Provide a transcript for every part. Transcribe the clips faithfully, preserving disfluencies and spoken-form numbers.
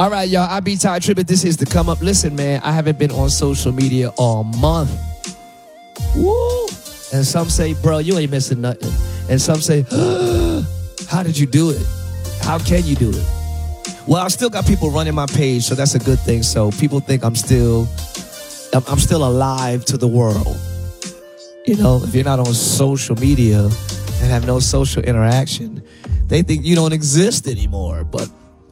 All right, y'all. I be Ty Tribbett. This is the Come Up. Listen, man, I haven't been on social media all month. Woo! And some say, bro, you ain't missing nothing. And some say, how did you do it? How can you do it? Well, I still got people running my page, so that's a good thing. So people think I'm still, I'm, I'm still alive to the world. You know, if you're not on social media and have no social interaction, they think you don't exist anymore. But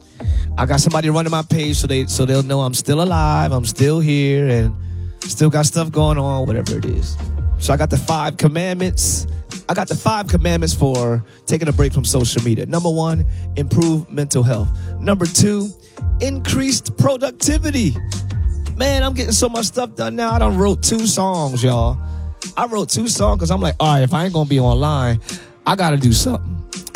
I got somebody running my page so they so they'll know I'm still alive, I'm still here, and still got stuff going on, whatever it is. So I got the five commandments. I got the five commandments for taking a break from social media. Number one, improve mental health. Number two, increased productivity. Man, I'm getting so much stuff done now. I done wrote two songs, y'all. I wrote two songs because I'm like, all right, if I ain't going to be online, I got to do something.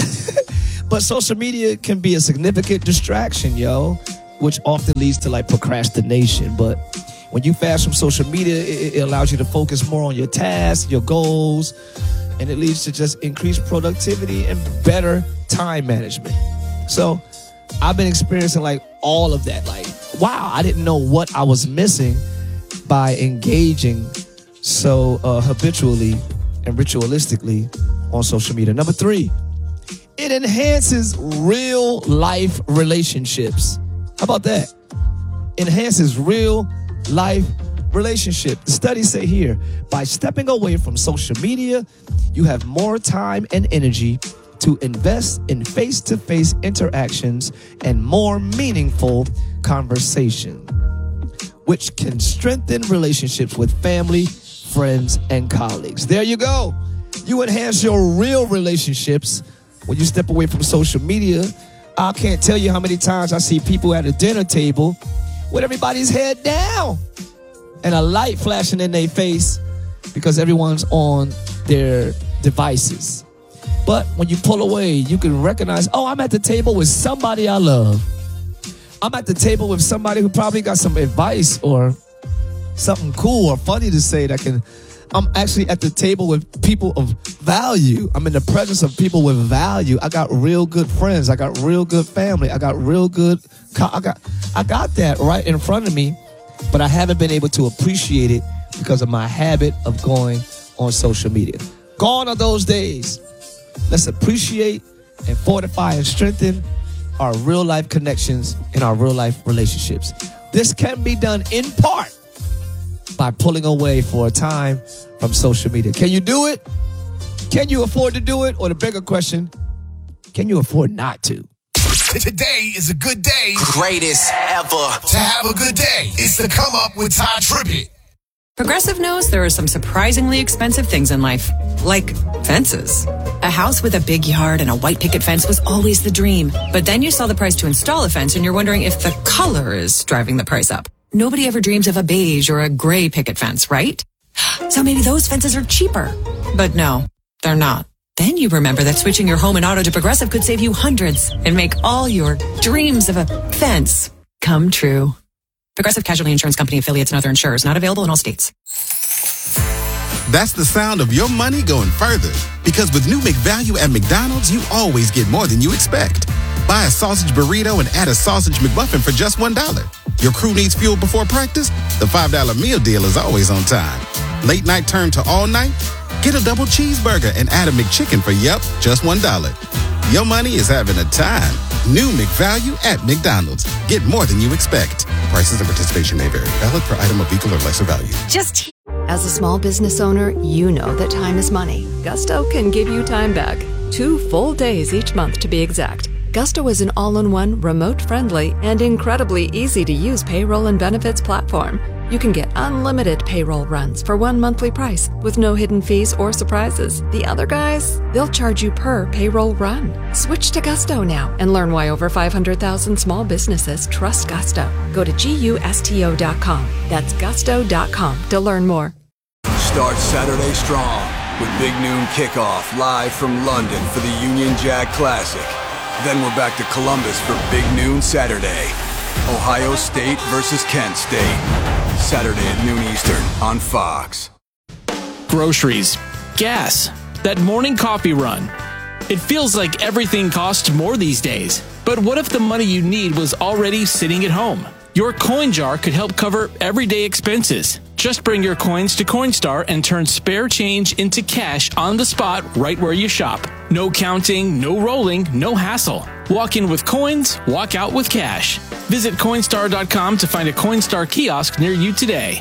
But social media can be a significant distraction, yo, which often leads to like procrastination. But when you fast from social media, it, it allows you to focus more on your tasks, your goals, and it leads to just increased productivity and better time management. So I've been experiencing like all of that. Like, wow, I didn't know what I was missing by engaging so uh, habitually and ritualistically on social media. Number three, it enhances real life relationships. How about that? Enhances real life relationship. The studies say here, by stepping away from social media, you have more time and energy to invest in face-to-face interactions and more meaningful conversation, which can strengthen relationships with family, friends, and colleagues. There you go. You enhance your real relationships when you step away from social media. I can't tell you how many times I see people at a dinner table with everybody's head down and a light flashing in their face because everyone's on their devices. But when you pull away, you can recognize, oh, I'm at the table with somebody I love. I'm at the table with somebody who probably got some advice or something cool or funny to say that can, I'm actually at the table with people of value. I'm in the presence of people with value. I got real good friends. I got real good family. I got real good, I got, I got that right in front of me, but I haven't been able to appreciate it because of my habit of going on social media. Gone are those days. Let's appreciate and fortify and strengthen our real life connections and our real life relationships. This can be done in part by pulling away for a time from social media. Can you do it? Can you afford to do it? Or the bigger question, can you afford not to? Today is a good day. Greatest ever. To have a good day. It's the Come Up with Ty Tribbett. Progressive knows there are some surprisingly expensive things in life, like fences. A house with a big yard and a white picket fence was always the dream. But then you saw the price to install a fence and you're wondering if the color is driving the price up. Nobody ever dreams of a beige or a gray picket fence, right? So maybe those fences are cheaper. But no, they're not. Then you remember that switching your home and auto to Progressive could save you hundreds and make all your dreams of a fence come true. Progressive Casualty Insurance Company, affiliates, and other insurers. Not available in all states. That's the sound of your money going further. Because with new McValue at McDonald's, you always get more than you expect. Buy a sausage burrito and add a sausage McMuffin for just one dollar. Your crew needs fuel before practice? The five dollar meal deal is always on time. Late night turn to all night? Get a double cheeseburger and add a McChicken for, yep, just one dollar. Your money is having a time. New McValue at McDonald's. Get more than you expect. Prices and participation may vary. Valid per item of equal or lesser value. Just as a small business owner, you know that time is money. Gusto can give you time back. Two full days each month to be exact. Gusto is an all-in-one, remote-friendly, and incredibly easy-to-use payroll and benefits platform. You can get unlimited payroll runs for one monthly price with no hidden fees or surprises. The other guys, they'll charge you per payroll run. Switch to Gusto now and learn why over five hundred thousand small businesses trust Gusto. Go to gusto dot com. That's gusto dot com to learn more. Start Saturday strong with Big Noon Kickoff live from London for the Union Jack Classic. Then we're back to Columbus for Big Noon Saturday. Ohio State versus Kent State. Saturday at noon Eastern on Fox. Groceries, gas, that morning coffee run. It feels like everything costs more these days. But what if the money you need was already sitting at home? Your coin jar could help cover everyday expenses. Just bring your coins to Coinstar and turn spare change into cash on the spot right where you shop. No counting, no rolling, no hassle. Walk in with coins, walk out with cash. Visit Coinstar dot com to find a Coinstar kiosk near you today.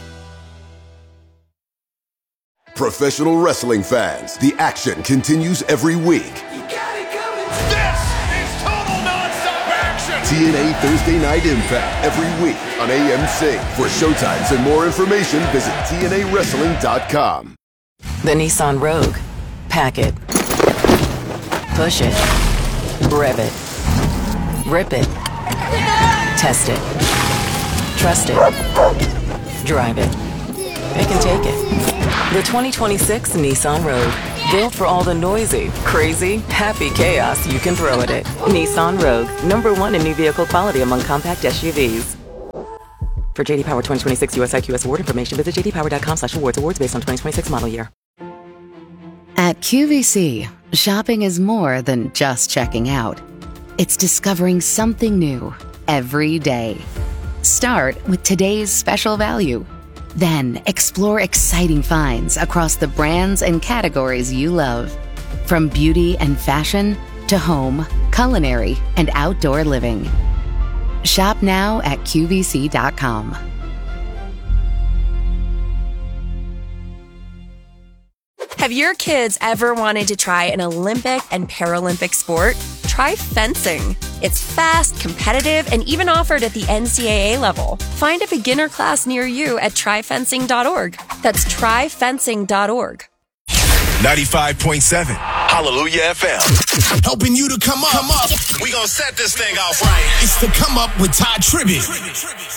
Professional wrestling fans, the action continues every week. You got it coming. This is total nonstop action. T N A Thursday Night Impact every week on A M C. For showtimes and more information, visit T N A wrestling dot com. The Nissan Rogue. Pack it. Push it. Rev it. Rip it. Test it. Trust it. Drive it. It can take it. The twenty twenty-six Nissan Rogue. Built for all the noisy, crazy, happy chaos you can throw at it. Nissan Rogue. Number one in new vehicle quality among compact S U Vs. For J D Power twenty twenty-six U S I Q S award information, visit j d power dot com slash awards. Awards based on twenty twenty-six model year. At Q V C, shopping is more than just checking out. It's discovering something new every day. Start with today's special value. Then explore exciting finds across the brands and categories you love. From beauty and fashion to home, culinary, and outdoor living. Shop now at Q V C dot com. Have your kids ever wanted to try an Olympic and Paralympic sport? Try fencing. It's fast, competitive, and even offered at the N C double A level. Find a beginner class near you at try fencing dot org. That's try fencing dot org. ninety-five point seven Hallelujah F M. Helping you to come up. Come up. We gonna set this thing off right. It's the Come Up with Todd Tribbett.